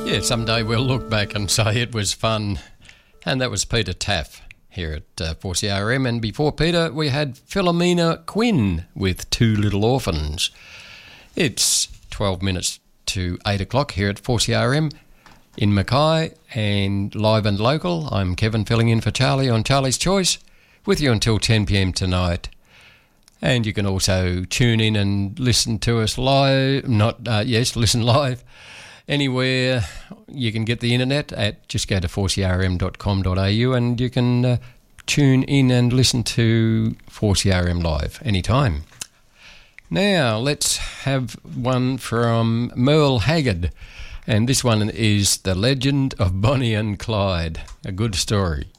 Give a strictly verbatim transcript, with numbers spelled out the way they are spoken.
Yeah, someday we'll look back and say it was fun. And that was Peter Taff here at uh, four C R M. And before Peter, we had Philomena Quinn with Two Little Orphans. It's twelve minutes to eight o'clock here at four C R M in Mackay and live and local. I'm Kevin, filling in for Charlie on Charlie's Choice, with you until ten p.m. tonight. And you can also tune in and listen to us live, not, uh, yes, listen live, anywhere you can get the internet at. Just go to four c r m dot com dot a u and you can uh, tune in and listen to four C R M live anytime. Now, let's have one from Merle Haggard, and this one is The Legend of Bonnie and Clyde, a good story.